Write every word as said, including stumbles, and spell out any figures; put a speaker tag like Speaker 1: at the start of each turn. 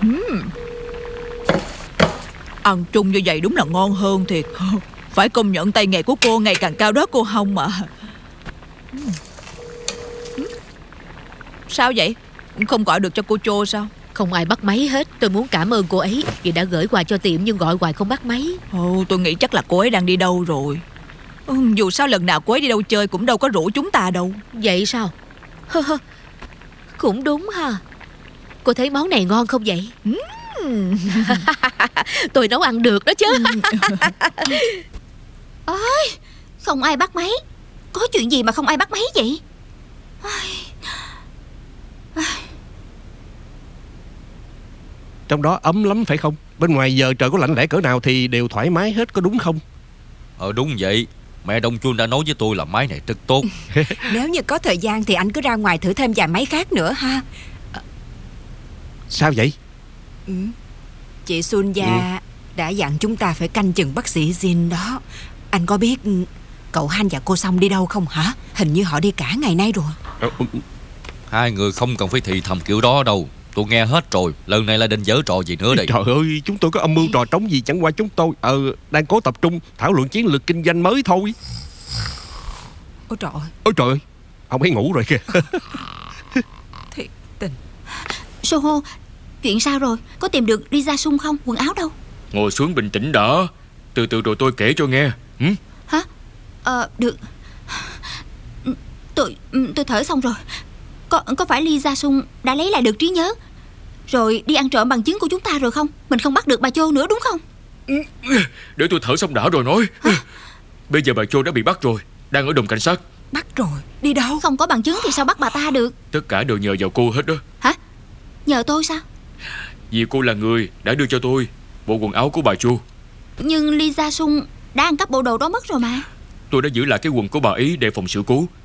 Speaker 1: uhm. Ăn chung như vậy đúng là ngon hơn thiệt. Phải công nhận tay nghề của cô ngày càng cao đó cô Hồng mà. Sao vậy? Không gọi được cho cô Chô sao?
Speaker 2: Không ai bắt máy hết. Tôi muốn cảm ơn cô ấy vì đã gửi quà cho tiệm nhưng gọi hoài không bắt máy.
Speaker 1: Ồ, tôi nghĩ chắc là cô ấy đang đi đâu rồi. ừ, Dù sao lần nào cô ấy đi đâu chơi cũng đâu có rủ chúng ta đâu.
Speaker 2: Vậy sao? Cũng đúng ha. Cô thấy món này ngon không vậy? uhm. Tôi nấu ăn được đó chứ.
Speaker 3: Ôi, không ai bắt máy. Có chuyện gì mà không ai bắt máy vậy?
Speaker 4: Trong đó ấm lắm phải không? Bên ngoài giờ trời có lạnh lẽo cỡ nào thì đều thoải mái hết, có đúng không?
Speaker 5: Ờ đúng vậy. Mẹ Đông Chuông đã nói với tôi là máy này rất tốt.
Speaker 6: Nếu như có thời gian thì anh cứ ra ngoài thử thêm vài máy khác nữa ha.
Speaker 4: Sao vậy?
Speaker 6: ừ. Chị Sun Gia ừ. đã dặn chúng ta phải canh chừng bác sĩ Jin đó. Anh có biết cậu Han và cô Song đi đâu không hả? Hình như họ đi cả ngày nay rồi.
Speaker 5: Hai người không cần phải thì thầm kiểu đó đâu. Tôi nghe hết rồi. Lần này là định giở trò gì nữa đây?
Speaker 4: Trời ơi, chúng tôi có âm mưu trò trống gì. Chẳng qua chúng tôi ờ, đang cố tập trung thảo luận chiến lược kinh doanh mới thôi.
Speaker 6: Ôi trời ơi.
Speaker 4: Ôi trời ơi, ông ấy ngủ rồi kìa.
Speaker 6: Thiệt tình.
Speaker 3: Soho, chuyện sao rồi? Có tìm được Lee Ja Sung không? Quần áo đâu?
Speaker 7: Ngồi xuống bình tĩnh đã. Từ từ rồi tôi kể cho nghe. ừ?
Speaker 3: Hả? Ờ, được. Tôi, tôi thở xong rồi. Có, có phải Lee Ja Sung đã lấy lại được trí nhớ rồi đi ăn trộm bằng chứng của chúng ta rồi không? Mình không bắt được bà Chô nữa đúng không?
Speaker 7: Để tôi thở xong đã rồi nói. Hả? Bây giờ bà Chô đã bị bắt rồi, đang ở đồn cảnh sát.
Speaker 6: Bắt rồi? Đi đâu?
Speaker 3: Không có bằng chứng thì sao bắt bà ta được?
Speaker 7: Tất cả đều nhờ vào cô hết đó.
Speaker 3: Hả? Nhờ tôi sao?
Speaker 7: Vì cô là người đã đưa cho tôi bộ quần áo của bà Chô.
Speaker 3: Nhưng Lee Ja Sung đã ăn cắp bộ đồ đó mất rồi mà.
Speaker 7: Tôi đã giữ lại cái quần của bà ấy để phòng sự cố.